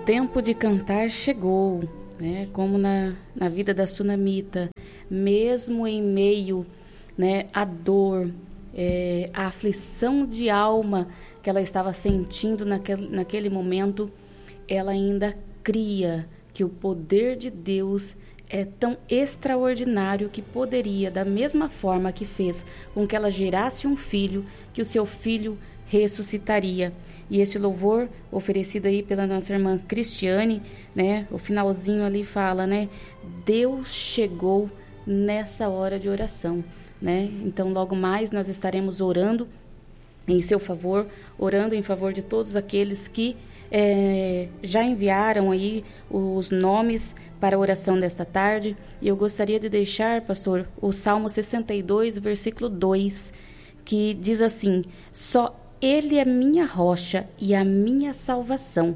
tempo de cantar chegou, né? Como na vida da sunamita, mesmo em meio, né, à dor, a aflição de alma que ela estava sentindo naquele momento, ela ainda cria que o poder de Deus é tão extraordinário que poderia, da mesma forma que fez com que ela gerasse um filho, que o seu filho ressuscitaria. E esse louvor oferecido aí pela nossa irmã Cristiane, né, o finalzinho ali fala, né, Deus chegou nessa hora de oração, né? Então logo mais nós estaremos orando em seu favor, orando em favor de todos aqueles que já enviaram aí os nomes para a oração desta tarde. E eu gostaria de deixar, pastor, o Salmo 62, versículo 2, que diz assim: só Ele é minha rocha e a minha salvação,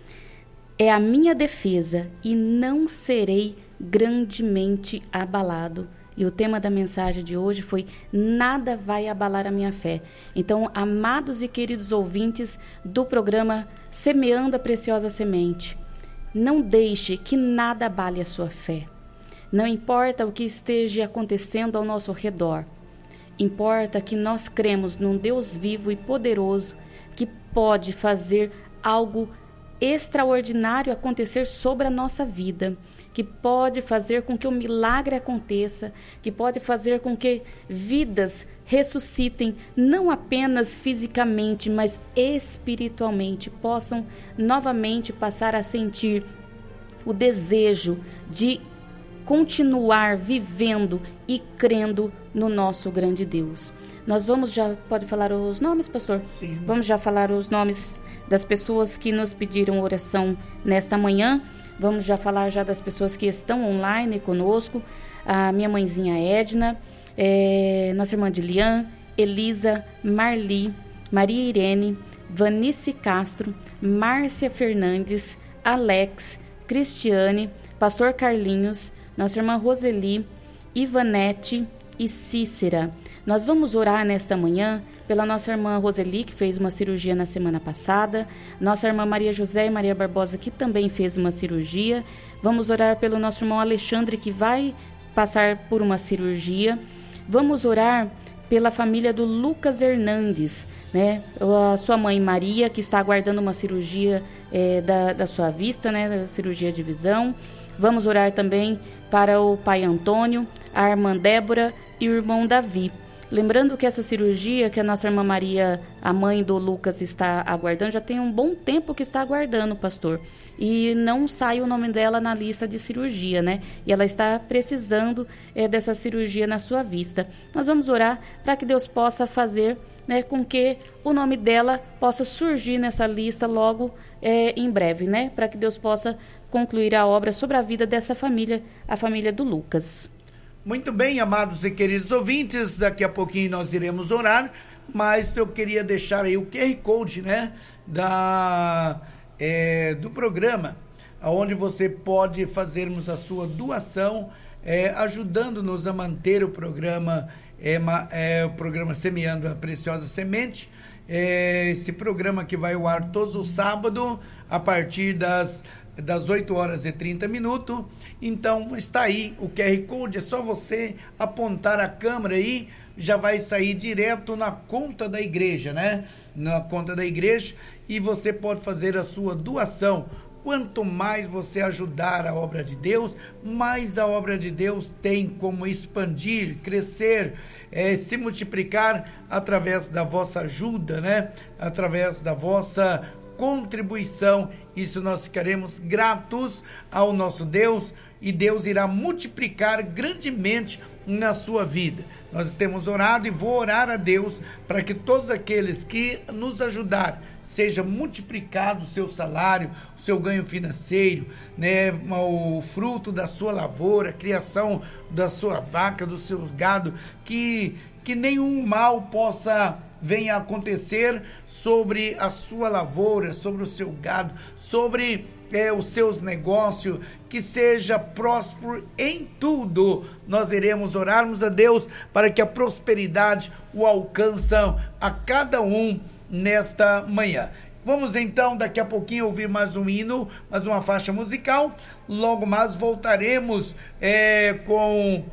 é a minha defesa e não serei grandemente abalado. E o tema da mensagem de hoje foi: nada vai abalar a minha fé. Então, amados e queridos ouvintes do programa Semeando a Preciosa Semente, não deixe que nada abale a sua fé. Não importa o que esteja acontecendo ao nosso redor. Importa que nós cremos num Deus vivo e poderoso que pode fazer algo extraordinário acontecer sobre a nossa vida, que pode fazer com que o milagre aconteça, que pode fazer com que vidas ressuscitem, não apenas fisicamente, mas espiritualmente, possam novamente passar a sentir o desejo de continuar vivendo e crendo no nosso grande Deus. Nós vamos já, pode falar os nomes, pastor? Sim. Vamos já falar os nomes das pessoas que nos pediram oração nesta manhã. Vamos já falar já das pessoas que estão online conosco. A minha mãezinha Edna, nossa irmã Dilian, Elisa, Marli, Maria Irene, Vanice Castro, Márcia Fernandes, Alex, Cristiane, pastor Carlinhos, nossa irmã Roseli, Ivanete e Cícera. Nós vamos orar nesta manhã pela nossa irmã Roseli, que fez uma cirurgia na semana passada, nossa irmã Maria José e Maria Barbosa, que também fez uma cirurgia. Vamos orar pelo nosso irmão Alexandre, que vai passar por uma cirurgia. Vamos orar pela família do Lucas Hernandes, né? A sua mãe Maria, que está aguardando uma cirurgia da sua vista, né? Da cirurgia de visão. Vamos orar também para o pai Antônio, a irmã Débora e o irmão Davi. Lembrando que essa cirurgia que a nossa irmã Maria, a mãe do Lucas, está aguardando, já tem um bom tempo que está aguardando, pastor. E não sai o nome dela na lista de cirurgia, né? E ela está precisando dessa cirurgia na sua vista. Nós vamos orar para que Deus possa fazer, né, com que o nome dela possa surgir nessa lista logo em breve, né? Para que Deus possa concluir a obra sobre a vida dessa família, a família do Lucas. Muito bem, amados e queridos ouvintes, daqui a pouquinho nós iremos orar, mas eu queria deixar aí o QR Code, né, do programa, onde você pode fazermos a sua doação, ajudando-nos a manter o programa, o programa Semeando a Preciosa Semente, esse programa que vai ao ar todos os sábados, a partir das 8h30. Então está aí o QR Code, é só você apontar a câmera aí, já vai sair direto na conta da igreja, né? Na conta da igreja, e você pode fazer a sua doação. Quanto mais você ajudar a obra de Deus, mais a obra de Deus tem como expandir, crescer, se multiplicar através da vossa ajuda, né? Através da vossa contribuição. Isso nós ficaremos gratos ao nosso Deus, e Deus irá multiplicar grandemente na sua vida. Nós temos orado e vou orar a Deus para que todos aqueles que nos ajudar seja multiplicado o seu salário, o seu ganho financeiro, né, o fruto da sua lavoura, a criação da sua vaca, dos seus gado, que nenhum mal possa venha acontecer sobre a sua lavoura, sobre o seu gado, sobre os seus negócios, que seja próspero em tudo. Nós iremos orarmos a Deus para que a prosperidade o alcança a cada um nesta manhã. Vamos então daqui a pouquinho ouvir mais um hino, mais uma faixa musical. Logo mais voltaremos com